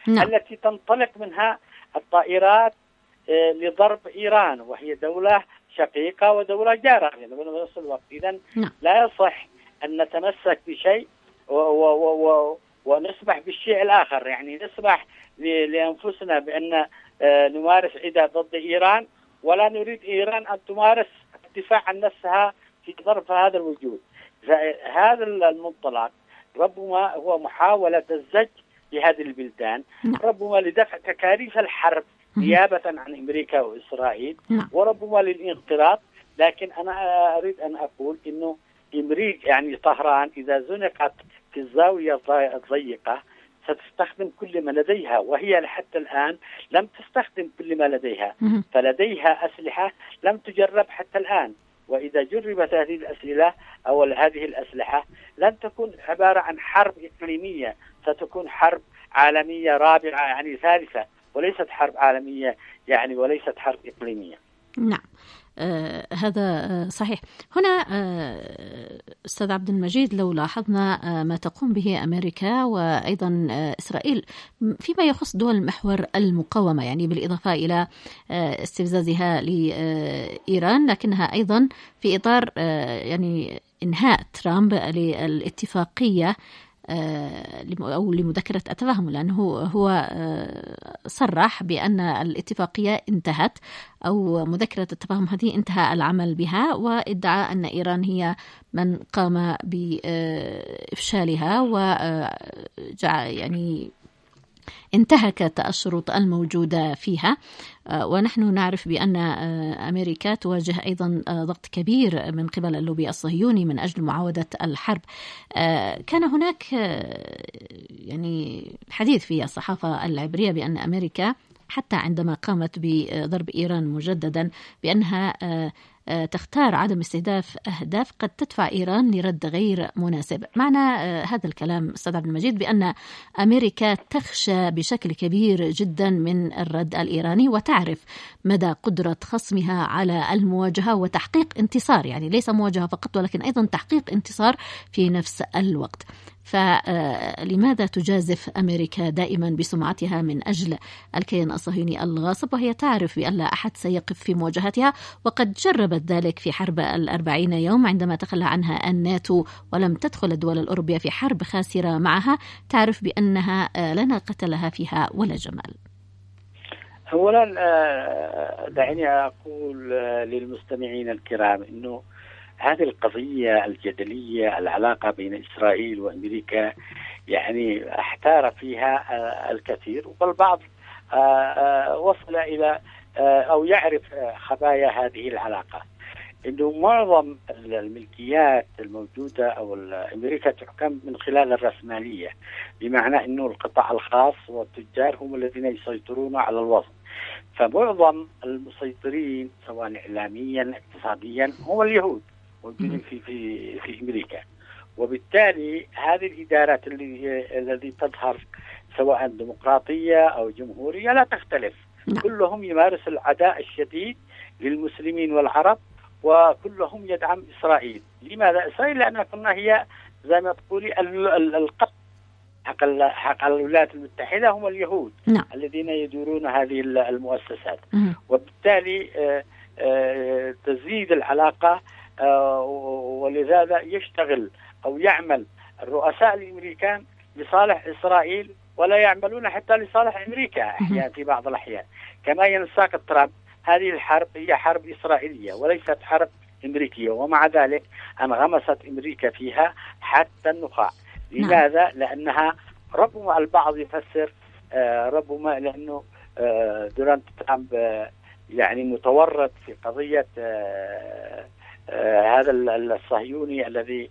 نعم. التي تنطلق منها الطائرات لضرب إيران، وهي دولة شقيقة ودولة جارة في نفس الوقت. إذن نعم. لا يصح أن نتمسك بشيء ونسمح بالشيء الآخر، يعني نسمح لأنفسنا بأن نمارس عدة ضد إيران، ولا نريد إيران أن تمارس الدفاع عن نفسها في ظرف هذا الوجود. هذا المنطلق ربما هو محاولة الزج لهذه البلدان، ربما لدفع تكاليف الحرب نيابة عن أمريكا وإسرائيل، وربما للانقراض. لكن أنا أريد أن أقول إنه أمريكا يعني طهران إذا زنقت في الزاوية الضيقة ستستخدم كل ما لديها، وهي حتى الآن لم تستخدم كل ما لديها، فلديها أسلحة لم تجرب حتى الآن. وإذا جربت هذه الأسئلة أو هذه الأسلحة لن تكون عبارة عن حرب إقليمية، ستكون حرب عالمية رابعة يعني ثالثة، وليست حرب عالمية يعني وليست حرب إقليمية. نعم. هذا صحيح. هنا أستاذ عبد المجيد، لو لاحظنا ما تقوم به أمريكا وأيضا إسرائيل فيما يخص دول المحور المقاومة، يعني بالإضافة إلى استفزازها لإيران، لكنها أيضا في إطار يعني إنهاء ترامب للاتفاقية أو لمذكرة التفاهم، لأنه هو صرح بأن الاتفاقية انتهت أو مذكرة التفاهم هذه انتهى العمل بها، وادعى أن إيران هي من قام بإفشالها يعني انتهكت الشروط الموجودة فيها. ونحن نعرف بأن أمريكا تواجه أيضا ضغط كبير من قبل اللوبي الصهيوني من أجل معاودة الحرب. كان هناك يعني حديث في الصحافة العبرية بأن أمريكا حتى عندما قامت بضرب إيران مجددا بأنها تختار عدم استهداف أهداف قد تدفع إيران لرد غير مناسب. معنى هذا الكلام أستاذ عبد المجيد بأن أمريكا تخشى بشكل كبير جدا من الرد الإيراني، وتعرف مدى قدرة خصمها على المواجهة وتحقيق انتصار، يعني ليس مواجهة فقط ولكن أيضا تحقيق انتصار في نفس الوقت. فلماذا تجازف أمريكا دائما بسمعتها من أجل الكيان الصهيوني الغاصب، وهي تعرف بأن لا أحد سيقف في مواجهتها، وقد جربت ذلك في حرب 40 يوم عندما تخلى عنها الناتو ولم تدخل الدول الأوروبية في حرب خاسرة معها، تعرف بأنها لا ناقة لها فيها ولا جمال. أولا دعني أقول للمستمعين الكرام أنه هذه القضية الجدلية العلاقة بين إسرائيل وأمريكا يعني احتار فيها الكثير، والبعض وصل إلى أو يعرف خبايا هذه العلاقة. إنه معظم الملكيات الموجودة أو أمريكا تحكم من خلال الرأسمالية، بمعنى إنه القطاع الخاص والتجار هم الذين يسيطرون على الوسط، فمعظم المسيطرين سواء إعلاميا اقتصاديا هم اليهود موجودين في أمريكا. وبالتالي هذه الإدارات التي تظهر سواء ديمقراطية أو جمهورية لا تختلف، كلهم يمارس العداء الشديد للمسلمين والعرب، وكلهم يدعم إسرائيل. لماذا إسرائيل؟ لأنها كنا هي زي ما تقولي القط حق الولايات المتحدة هم اليهود الذين يدورون هذه المؤسسات، وبالتالي تزيد العلاقة، ولذا يشتغل أو يعمل الرؤساء الأمريكان لصالح إسرائيل ولا يعملون حتى لصالح أمريكا أحيانا في بعض الأحيان. كما ينساق ترامب هذه الحرب هي حرب إسرائيلية وليست حرب أمريكية، ومع ذلك انغمست أمريكا فيها حتى النخاع. لماذا؟ لأنها ربما البعض يفسر ربما لأنه دونالد ترامب يعني متورط في قضية هذا الصهيوني الذي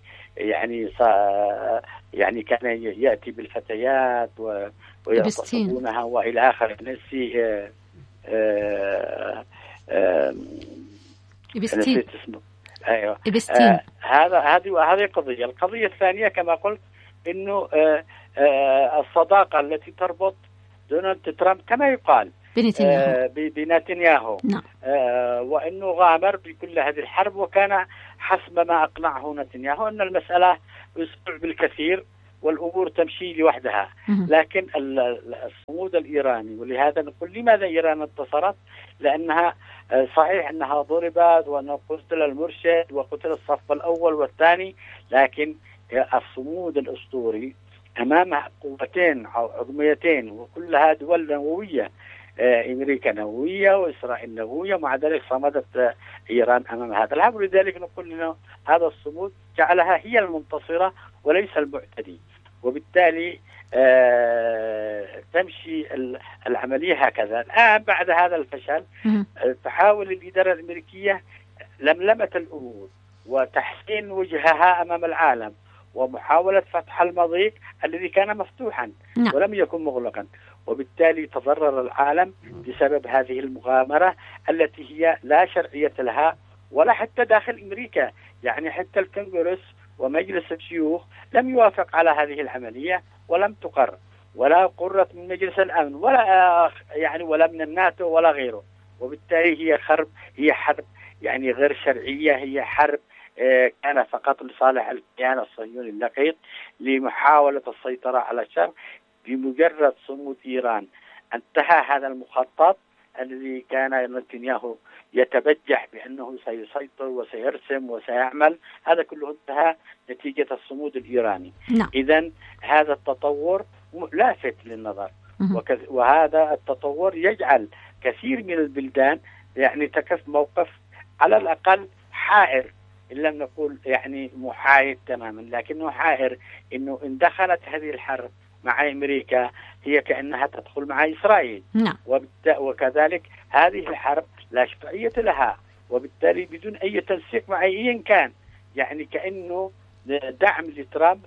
يعني كان يأتي بالفتيات ويغتصبونها وإلى آخره. نسيت اسمه. أيوة. هذه قضية. القضية الثانية كما قلت إنه الصداقة التي تربط دونالد ترامب كما يقال بنتنياهو، وأنه غامر بكل هذه الحرب، وكان حسب ما أقنعه نتنياهو أن المسألة يسرع بالكثير والأمور تمشي لوحدها. لكن الصمود الإيراني، ولهذا نقول لماذا إيران انتصرت؟ لأنها صحيح أنها ضربت وأنه قتل المرشد وقتل الصف الأول والثاني، لكن الصمود الأسطوري أمام قوتين عظميتين وكلها دول نووية، أمريكا نووية وإسرائيل نووية، ومع ذلك صمدت إيران أمام هذا الحرب. لذلك نقول إنه هذا الصمود جعلها هي المنتصرة وليس المعتدي، وبالتالي تمشي العملية هكذا. الآن بعد هذا الفشل تحاول الإدارة الأمريكية لملمة الأمور وتحسين وجهها أمام العالم ومحاولة فتح المضيق الذي كان مفتوحا ولم يكن مغلقا، وبالتالي تضرر العالم بسبب هذه المغامرة التي هي لا شرعية لها ولا حتى داخل أمريكا. يعني حتى الكونغرس ومجلس الشيوخ لم يوافق على هذه العملية ولم تقر، ولا قرت من مجلس الأمن ولا من الناتو ولا غيره. وبالتالي هي حرب يعني غير شرعية، هي حرب كان فقط لصالح الكيان الصهيوني اللقيط لمحاولة السيطرة على الشرق. بمجرد صمود إيران انتهى هذا المخطط الذي كان نتنياهو يتبجح بأنه سيسيطر وسيرسم وسيعمل، هذا كله انتهى نتيجة الصمود الإيراني. إذن هذا التطور لافت للنظر، وهذا التطور يجعل كثير من البلدان يعني تقف موقف على الأقل حائر، إن لم نقول يعني محايد تماما، لكنه حائر إنه إن دخلت هذه الحرب مع أمريكا هي كأنها تدخل مع إسرائيل. وكذلك هذه الحرب لا شرعية لها، وبالتالي بدون أي تنسيق مع أي كان، يعني كأنه دعم لترامب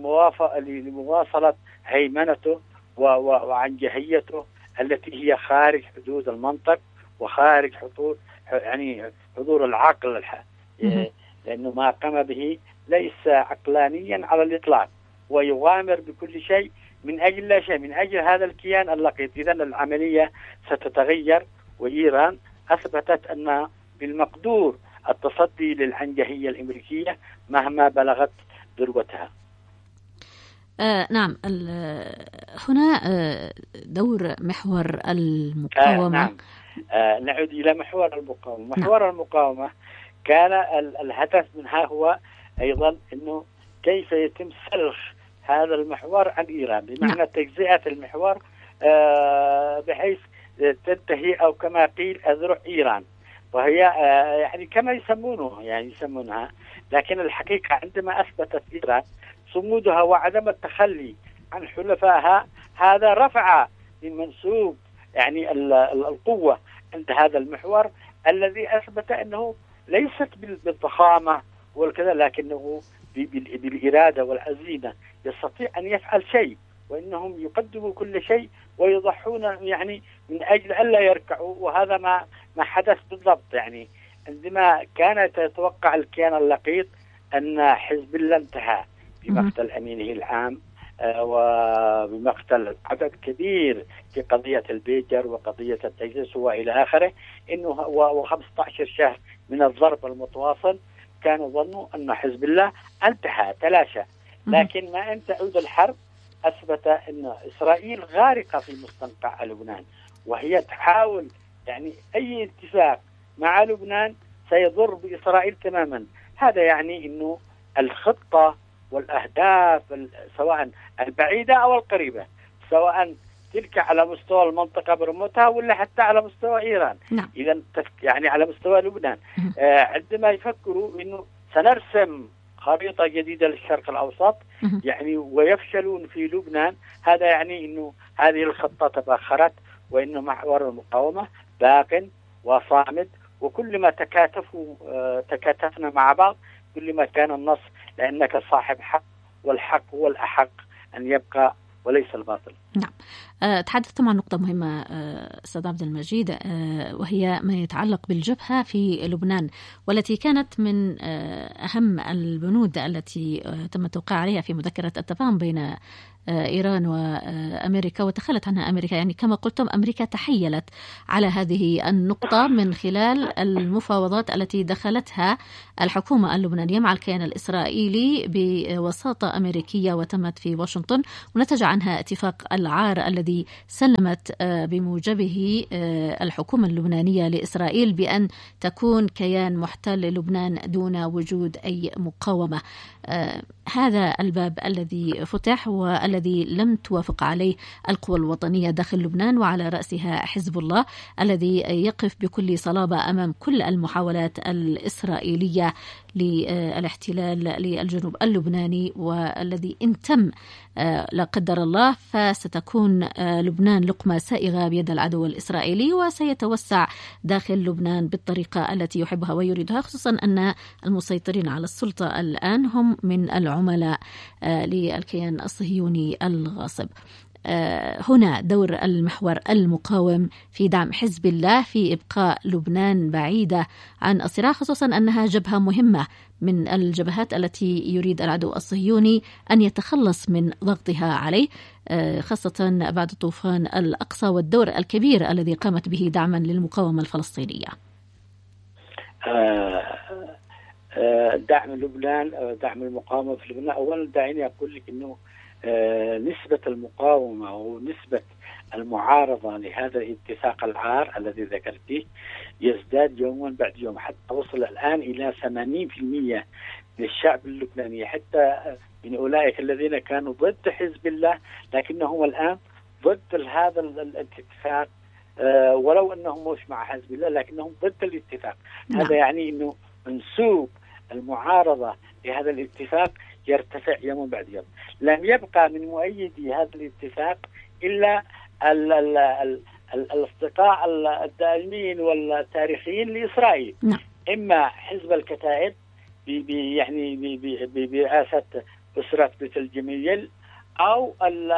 لمواصلة هيمنته وعنجهيته التي هي خارج حدود المنطق وخارج حضور العقل، لأنه ما قام به ليس عقلانيا على الإطلاق، ويغامر بكل شيء من أجل لا شيء، من أجل هذا الكيان اللقيط. إذن العملية ستتغير، وإيران أثبتت أن بالمقدور التصدي للعنجهية الأمريكية مهما بلغت ذروتها. نعم، هنا دور محور المقاومة. نعم. نعود إلى محور المقاومة. محور المقاومة كان الهدف منها هو أيضا أنه كيف يتم سلخ هذا المحور عن إيران، بمعنى تجزئة المحور بحيث تنتهي أو كما قيل أذرع إيران، وهي يعني كما يسمونها، لكن الحقيقة عندما أثبتت إيران صمودها وعدم التخلي عن حلفائها، هذا رفع من منسوب يعني القوة عند هذا المحور الذي أثبت أنه ليست بالضخامة والكذا، لكنه بالإرادة والعزيمة يستطيع أن يفعل شيء، وإنهم يقدموا كل شيء ويضحون يعني من أجل ألا يركعوا. وهذا ما حدث بالضبط. يعني عندما كانت يتوقع الكيان اللقيط أن حزب الله انتهى بمقتل أمينه العام وبمقتل عدد كبير في قضية البيجر وقضية التجسس وإلى آخره، إنه و15 شهر من الضرب المتواصل، كانوا ظنوا أن حزب الله انتهى تلاشى. لكن ما أن تعود الحرب أثبت أن إسرائيل غارقة في مستنقع لبنان، وهي تحاول يعني أي اتفاق مع لبنان سيضر بإسرائيل تماما. هذا يعني أنه الخطة والأهداف سواء البعيدة أو القريبة، سواء تلك على مستوى المنطقة برمتها ولا حتى على مستوى إيران، إذا يعني على مستوى لبنان، عندما يفكروا إنه سنرسم خريطة جديدة للشرق الأوسط يعني ويفشلون في لبنان، هذا يعني إنه هذه الخطة تبخرت، وإنه محور المقاومة باق وصامد، وكل ما تكاتفنا مع بعض كل ما كان النص، لأنك صاحب حق والحق هو الأحق أن يبقى وليس الباطل. نعم. تحدثتم عن نقطة مهمة أستاذ عبد المجيد، وهي ما يتعلق بالجبهة في لبنان، والتي كانت من أهم البنود التي تم التوقيع عليها في مذكرة التفاهم بين إيران وأمريكا، وتخلت عنها أمريكا. يعني كما قلتم أمريكا تحيلت على هذه النقطة من خلال المفاوضات التي دخلتها الحكومة اللبنانية مع الكيان الإسرائيلي بوساطة أمريكية وتمت في واشنطن، ونتج عنها اتفاق العار الذي سلمت بموجبه الحكومة اللبنانية لإسرائيل بأن تكون كيان محتل للبنان دون وجود أي مقاومة. هذا الباب الذي فتح والذي لم توافق عليه القوى الوطنية داخل لبنان، وعلى رأسها حزب الله الذي يقف بكل صلابة أمام كل المحاولات الإسرائيلية للاحتلال للجنوب اللبناني، والذي إن تم لا قدر الله فستكون لبنان لقمة سائغة بيد العدو الإسرائيلي، وسيتوسع داخل لبنان بالطريقة التي يحبها ويريدها، خصوصا أن المسيطرين على السلطة الآن هم من العملاء للكيان الصهيوني الغاصب. هنا دور المحور المقاوم في دعم حزب الله في إبقاء لبنان بعيدة عن الصراع، خصوصا أنها جبهة مهمة من الجبهات التي يريد العدو الصهيوني أن يتخلص من ضغطها عليه، خاصة بعد طوفان الأقصى والدور الكبير الذي قامت به دعما للمقاومة الفلسطينية. دعم لبنان، دعم المقاومة في لبنان، أولا دعيني أقول لك أنه نسبة المقاومة ونسبة المعارضة لهذا الاتفاق العار الذي ذكرته يزداد يوما بعد يوم، حتى وصل الآن إلى 80% من الشعب اللبناني، حتى من أولئك الذين كانوا ضد حزب الله لكنهم الآن ضد هذا الاتفاق، ولو أنهم مش مع حزب الله لكنهم ضد الاتفاق. هذا يعني أنه منسوب المعارضة لهذا الاتفاق يرتفع يوم بعد يوم. لم يبقى من مؤيدي هذا الاتفاق إلا الأصدقاء الدائمين والتاريخيين لإسرائيل، إما حزب الكتائب يعني برئاسة أسرة بيت الجميل، أو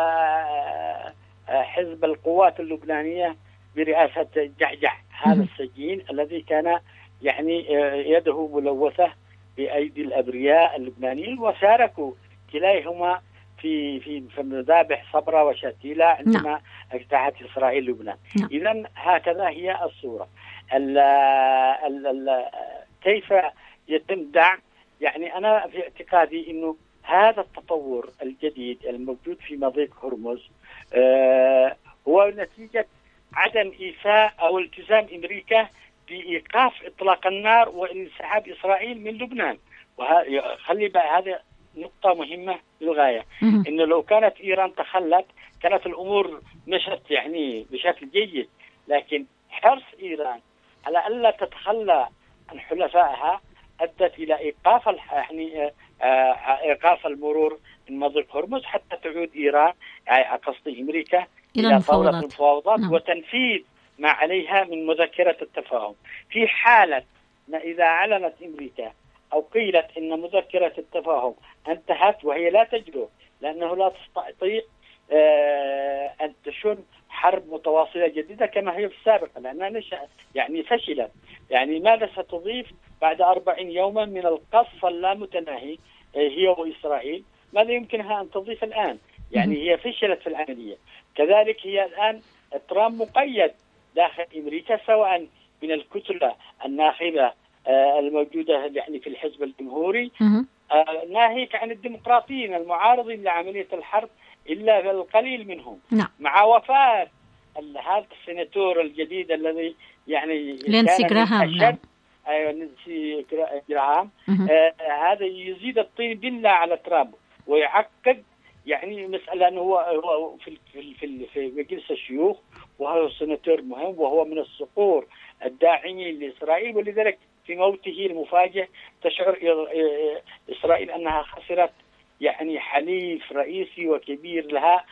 حزب القوات اللبنانية برئاسة جعجع هذا السجين الذي كان يعني يده ملوثة بأيدي الأبرياء اللبنانيين، وشاركوا كلاهما في مذابح صبرا وشتيلة عندما اجتاحت إسرائيل لبنان. إذن هكذا هي الصورة. كيف يتم دعم؟ يعني أنا في اعتقادي إنه هذا التطور الجديد الموجود في مضيق هرمز هو نتيجة عدم إيفاء أو التزام أمريكا بإيقاف إطلاق النار وانسحاب إسرائيل من لبنان. وخلي بقى هذا نقطة مهمة للغاية، إنه لو كانت إيران تخلت كانت الأمور مشت يعني بشكل جيد، لكن حرص إيران على ألا تتخلى عن حلفائها أدت إلى إيقاف يعني إيقاف المرور من مضيق هرمز حتى تعود إيران قصدي أمريكا إلى طاولة المفاوضات وتنفيذ ما عليها من مذكرة التفاهم. في حالة ما إذا أعلنت أمريكا أو قيلت إن مذكرة التفاهم انتهت وهي لا تجرؤ، لأنه لا تستطيع أن تشن حرب متواصلة جديدة كما هي في السابق، لأنها يعني فشلت. يعني ماذا ستضيف بعد 40 يوما من القصف اللامتناهي هي وإسرائيل؟ ماذا يمكنها أن تضيف الآن؟ يعني هي فشلت في العملية. كذلك هي الآن ترامب مقيد داخل أمريكا، سواء من الكتلة الناخبة الموجودة يعني في الحزب الجمهوري، ناهيك عن الديمقراطيين المعارضين لعملية الحرب إلا القليل منهم. مع وفاة هذا السيناتور الجديد الذي يعني لينسي جراهام، نانسي جراهام، هذا يزيد الطين بلة على ترامب ويعقد يعني مسألة أنه هو في مجلس الشيوخ، وهو سيناتور مهم وهو من الصقور الداعمين لإسرائيل، ولذلك في موته المفاجئ تشعر إسرائيل أنها خسرت يعني حليف رئيسي وكبير لها.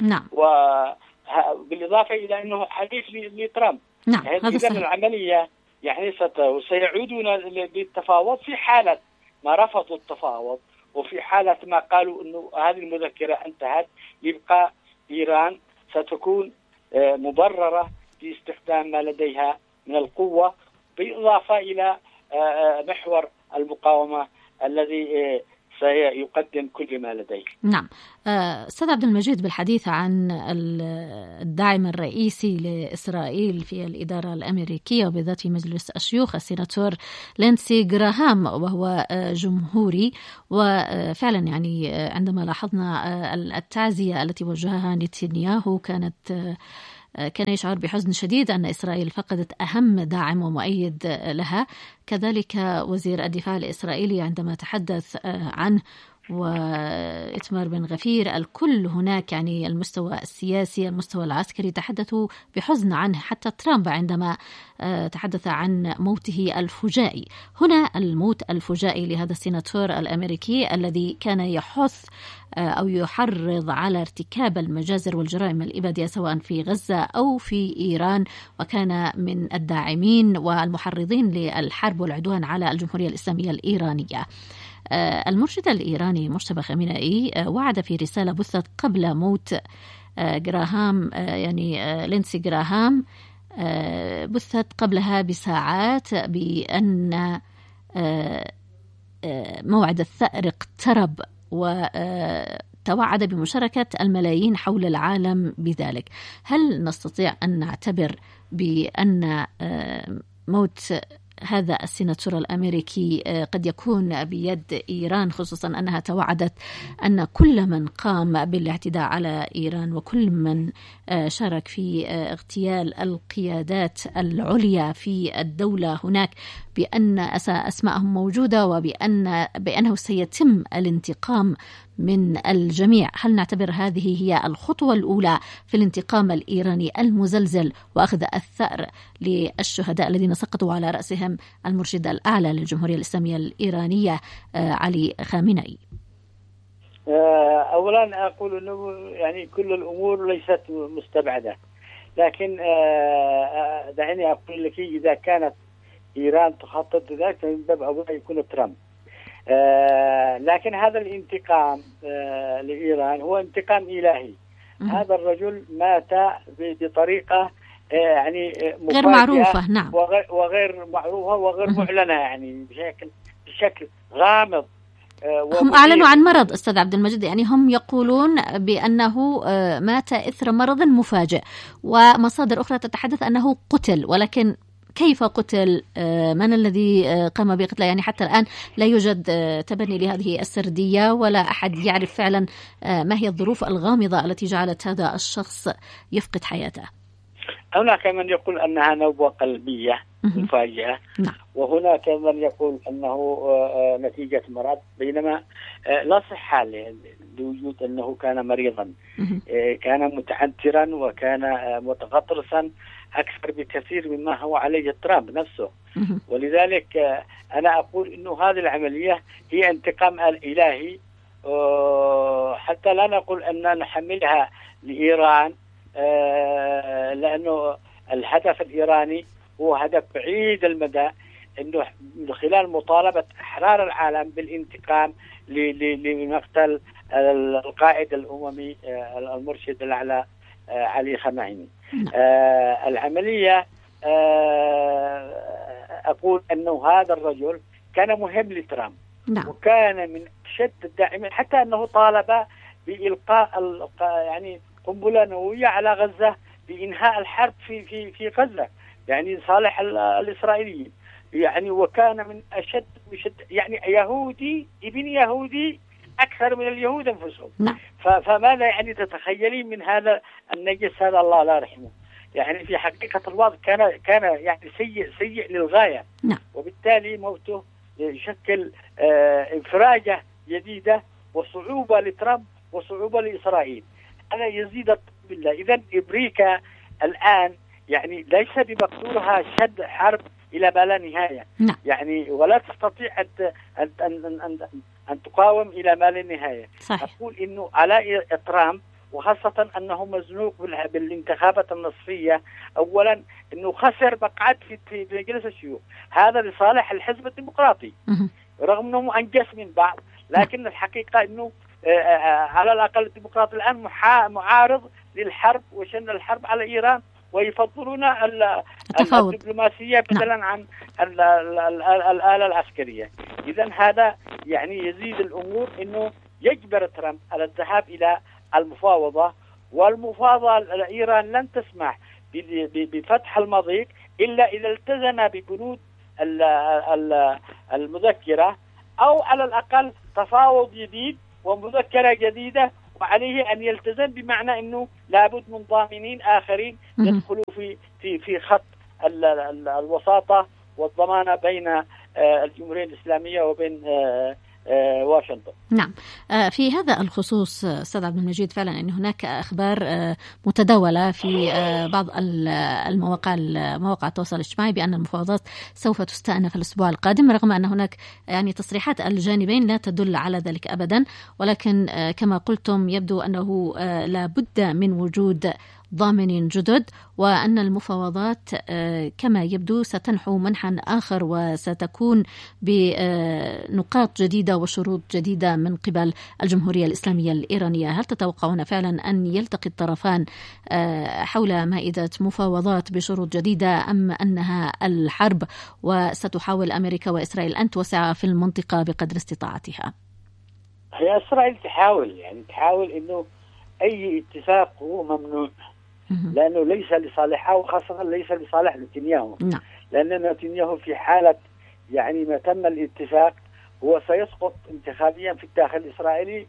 وبالإضافة إلى أنه حليف لترامب. إذن العملية يعني سيعودون للتفاوض في حالة ما رفضوا التفاوض، وفي حالة ما قالوا أنه هذه المذكرة انتهت، يبقى إيران ستكون مبررة في استخدام ما لديها من القوة، بالإضافة إلى محور المقاومة الذي سيقدم كل ما لديه. نعم. أستاذ عبد المجيد، بالحديث عن الداعم الرئيسي لإسرائيل في الإدارة الأمريكية وبالذات في مجلس الشيوخ السيناتور لينسي غراهام، وهو جمهوري، وفعلا يعني عندما لاحظنا التعزية التي وجهها نتنياهو كان يشعر بحزن شديد أن إسرائيل فقدت أهم داعم ومؤيد لها. كذلك وزير الدفاع الإسرائيلي عندما تحدث عنه، وإتمار بن غفير، الكل هناك يعني المستوى السياسي المستوى العسكري تحدثوا بحزن عنه، حتى ترامب عندما تحدث عن موته الفجائي. هنا الموت الفجائي لهذا السيناتور الأمريكي الذي كان يحث أو يحرض على ارتكاب المجازر والجرائم الإبادية سواء في غزة أو في إيران، وكان من الداعمين والمحرضين للحرب والعدوان على الجمهورية الإسلامية الإيرانية. المرشد الإيراني مجتبى خامنئي وعد في رسالة بثت قبل موت غراهام، يعني لينسي غراهام، بثت قبلها بساعات، بأن موعد الثأر اقترب، وتوعد بمشاركة الملايين حول العالم بذلك. هل نستطيع أن نعتبر بأن موت هذا السيناتور الأمريكي قد يكون بيد إيران، خصوصا أنها توعدت أن كل من قام بالاعتداء على إيران وكل من شارك في اغتيال القيادات العليا في الدولة هناك بأن أسماءهم موجودة وبأنه سيتم الانتقام من الجميع؟ هل نعتبر هذه هي الخطوة الأولى في الانتقام الإيراني المزلزل وأخذ الثأر للشهداء الذين سقطوا على رأسهم المرشد الأعلى للجمهورية الإسلامية الإيرانية علي خامنئي؟ أولا أقول أنه يعني كل الأمور ليست مستبعدة، لكن دعني أقول لك إذا كانت إيران تخطط لذلك من باب أولى يكون ترامب. لكن هذا الانتقام لإيران هو انتقام إلهي. هذا الرجل مات بطريقة يعني غير معروفة، نعم، وغير معروفة وغير معلنة، يعني بشكل غامض. هم أعلنوا عن مرض أستاذ عبد المجيد، يعني هم يقولون بأنه مات إثر مرض مفاجئ، ومصادر أخرى تتحدث أنه قتل، ولكن كيف قتل؟ من الذي قام بقتله؟ يعني حتى الآن لا يوجد تبني لهذه السردية، ولا أحد يعرف فعلا ما هي الظروف الغامضة التي جعلت هذا الشخص يفقد حياته. هناك من يقول أنها نوبة قلبية مفاجئة، وهناك من يقول أنه نتيجة مرض، بينما لا صحة لوجود أنه كان مريضا. كان متعثرا وكان متغطرسا أكثر بكثير مما هو عليه ترامب نفسه. ولذلك أنا أقول أنه هذه العملية هي انتقام الإلهي، حتى لا نقول أن نحملها لإيران، لأنه الهدف الإيراني هو هدف بعيد المدى، أنه من خلال مطالبة أحرار العالم بالانتقام لمقتل القائد الأممي المرشد الأعلى علي خامنئي. العملية أقول أنه هذا الرجل كان مهم لترامب، وكان من أشد الداعمين، حتى أنه طالب بإلقاء يعني قنبلة نووية على غزة بإنهاء الحرب في غزة، يعني صالح الإسرائيليين، يعني وكان من أشد يعني يهودي ابن يهودي أكثر من اليهود أنفسهم. فماذا يعني تتخيلين من هذا النجس هذا؟ الله لا رحمه. يعني في حقيقة الوضع كان يعني سيء للغاية. وبالتالي موته يشكل انفراجة جديدة وصعوبة لترامب وصعوبة لإسرائيل. هذا يزيد بالله. إذن أمريكا الآن يعني ليس بمقدورها شد حرب إلى ما لا نهاية، يعني ولا تستطيع أن تقاوم إلى ما لا نهاية. أقول إنه على ترامب، وخاصة أنه مزنوق بالانتخابات النصفية، أولا أنه خسر مقعد في مجلس الشيوخ، هذا لصالح الحزب الديمقراطي رغم أنه أنجز من بعض، لكن الحقيقة أنه على الأقل الديمقراطي الآن معارض للحرب وشن الحرب على إيران، ويفضلون الدبلوماسية بدلا عن الآلة العسكرية. إذن هذا يعني يزيد الأمور أنه يجبر ترامب على الذهاب إلى المفاوضة، والمفاوضة إيران لن تسمح بفتح المضيق إلا إذا التزم ببنود المذكرة، أو على الأقل تفاوض جديد ومذكرة جديدة، وعليه أن يلتزم بمعنى أنه لابد من ضامنين آخرين يدخلوا في خط الوساطة والضمانة بين الجمهورية الإسلامية وبين واشنطن. نعم. في هذا الخصوص أستاذ عبد المجيد، فعلا أن هناك أخبار متداولة في بعض مواقع التواصل الاجتماعي بأن المفاوضات سوف تستأنف الأسبوع القادم، رغم أن هناك يعني تصريحات الجانبين لا تدل على ذلك أبدا، ولكن كما قلتم يبدو أنه لا بد من وجود ضامن جدد، وأن المفاوضات كما يبدو ستنحو منحا آخر وستكون بنقاط جديدة وشروط جديدة من قبل الجمهورية الإسلامية الإيرانية. هل تتوقعون فعلا أن يلتقي الطرفان حول مائدة مفاوضات بشروط جديدة، أم أنها الحرب وستحاول أمريكا وإسرائيل أن توسع في المنطقة بقدر استطاعتها؟ هي إسرائيل تحاول إنه أي اتفاق هو ممنوع، لأنه ليس لصالحها، وخاصة ليس لصالح نتنياهو. لأن نتنياهو في حالة يعني ما تم الاتفاق هو سيسقط انتخابيا في الداخل الإسرائيلي،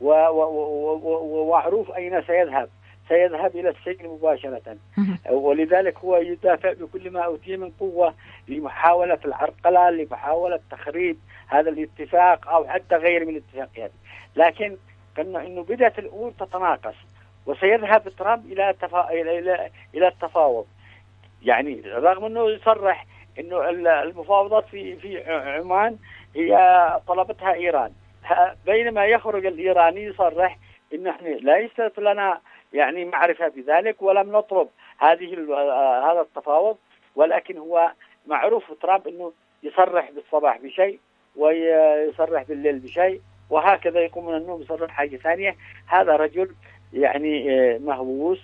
ومعروف أين سيذهب إلى السجن مباشرة. ولذلك هو يدافع بكل ما أوتيه من قوة لمحاولة العرقلة، لمحاولة تخريب هذا الاتفاق أو حتى غير من الاتفاقيات. لكن قلنا إنه بدأت الأمور تتناقص، وسيذهب ترامب إلى التفاوض. يعني رغم أنه يصرح أنه المفاوضات في عمان هي طلبتها إيران، بينما يخرج الإيراني يصرح أنه نحن ليست لنا يعني معرفة بذلك ولم نطلب هذا التفاوض. ولكن هو معروف ترامب أنه يصرح بالصباح بشيء ويصرح بالليل بشيء، وهكذا يقوم من النوم يصرح حاجة ثانية. هذا رجل يعني مهووس،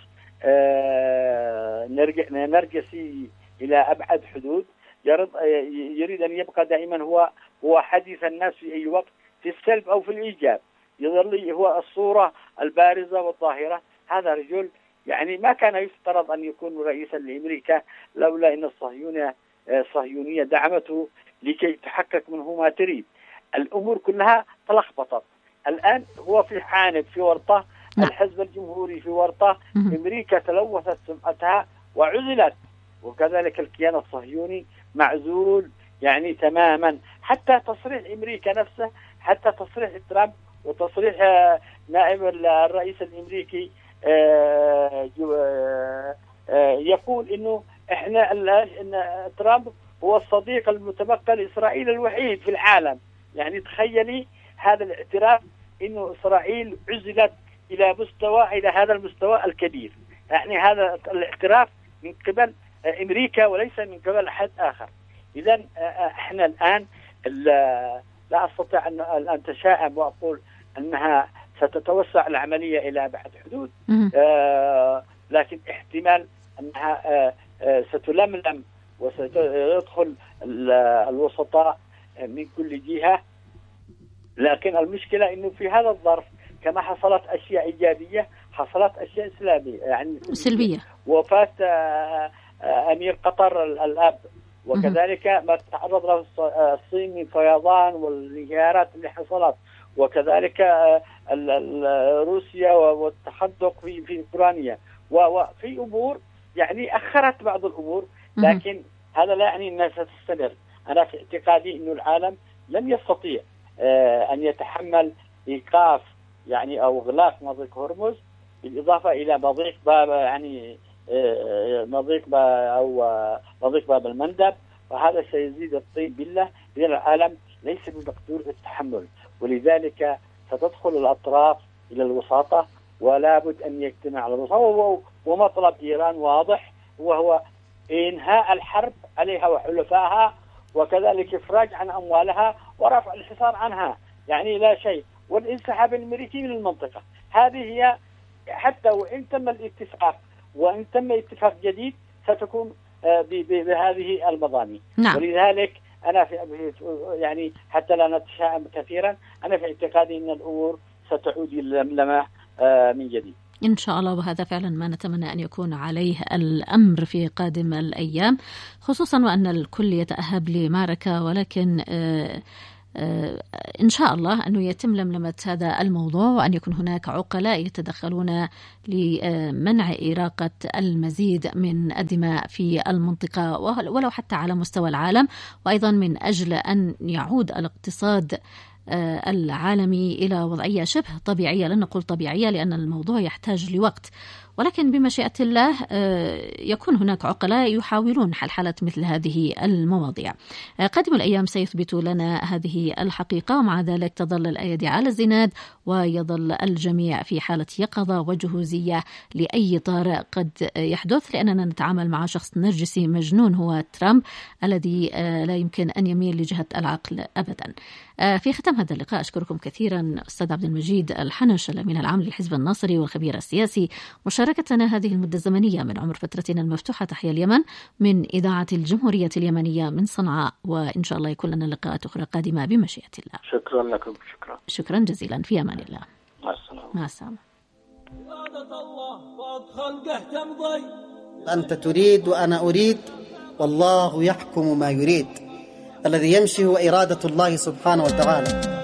نرجسي إلى أبعد حدود، يريد أن يبقى دائما هو حديث الناس في أي وقت، في السلب أو في الإيجاب، يظل هو الصورة البارزة والظاهرة. هذا رجل يعني ما كان يفترض أن يكون رئيسا لأمريكا لولا أن الصهيونية دعمته لكي تحقق منه ما تريد. الأمور كلها تلخبطت. الآن هو في حانب، في ورطة، الحزب الجمهوري في ورطة، أمريكا تلوثت سمعتها وعزلت، وكذلك الكيان الصهيوني معزول يعني تماما. حتى تصريح أمريكا نفسه، حتى تصريح ترامب وتصريح نائب الرئيس الأمريكي يقول إنه إحنا إن ترامب هو الصديق المتبقى لإسرائيل الوحيد في العالم. يعني تخيلي هذا الاعتراف إنه إسرائيل عزلت إلى هذا المستوى الكبير. يعني هذا الاعتراف من قبل أمريكا وليس من قبل أحد آخر. إذن إحنا الآن لا أستطيع أن أتشائم وأقول أنها ستتوسع العملية إلى أبعد حدود، لكن احتمال أنها ستلملم وسيدخل الوسطاء من كل جهة. لكن المشكلة إنه في هذا الظرف كما حصلت أشياء إيجابية حصلت أشياء سلبية، يعني سلبية. وفاة أمير قطر الأب، وكذلك ما تعرض له الصين من فيضان والانهيارات اللي حصلت، وكذلك روسيا والتحدق في أوكرانيا، وفي أمور يعني أخرت بعض الأمور. لكن هذا لا يعني أنها ستستمر. أنا في اعتقادي أن العالم لن يستطيع أن يتحمل إيقاف يعني أو إغلاق مضيق هرمز، بالإضافة إلى مضيق باب يعني مضيق باب المندب، وهذا سيزيد الطين بالله، لأن العالم ليس بمقدور التحمل. ولذلك ستدخل الأطراف إلى الوساطة، ولا بد أن يجتمع على الوساطة. ومطلب إيران واضح، وهو إنهاء الحرب عليها وحلفائها، وكذلك إفراج عن أموالها ورفع الحصار عنها، يعني لا شيء، والانسحاب الأمريكي من المنطقة. هذه هي حتى وإن تم الاتفاق وإن تم اتفاق جديد ستكون بهذه المضامين. نعم. ولذلك أنا يعني حتى لا نتشائم كثيرا، أنا في اعتقادي أن الأمور ستعود للملمة من جديد إن شاء الله، وهذا فعلا ما نتمنى أن يكون عليه الأمر في قادم الأيام، خصوصا وأن الكل يتأهب لمعركة، ولكن إن شاء الله أنه يتم لملمة هذا الموضوع، وأن يكون هناك عقلاء يتدخلون لمنع إراقة المزيد من الدماء في المنطقة ولو حتى على مستوى العالم، وأيضا من أجل أن يعود الاقتصاد العالمي إلى وضعية شبه طبيعية. لن نقول طبيعية لأن الموضوع يحتاج لوقت، ولكن بمشيئة الله يكون هناك عقلاء يحاولون حل مثل هذه المواضيع. قادم الأيام سيثبت لنا هذه الحقيقة، ومع ذلك تظل الأيدي على الزناد ويظل الجميع في حالة يقظة وجهوزية لأي طارئ قد يحدث، لأننا نتعامل مع شخص نرجسي مجنون هو ترامب الذي لا يمكن أن يميل لجهة العقل أبدا. في ختام هذا اللقاء أشكركم كثيرا أستاذ عبد المجيد الحنش، الأمين العام للحزب الناصري والخبير السياسي، مشاركتنا هذه المدة الزمنية من عمر فترتنا المفتوحة. تحيا اليمن من إذاعة الجمهورية اليمنية من صنعاء، وإن شاء الله يكون لنا لقاءات أخرى قادمة بمشيئة الله. شكرا لكم. شكرا جزيلا، في أمان الله. مع السلامة. مع السلامة. أنت تريد وأنا أريد، والله يحكم ما يريد. الذي يمشي هو إرادة الله سبحانه وتعالى.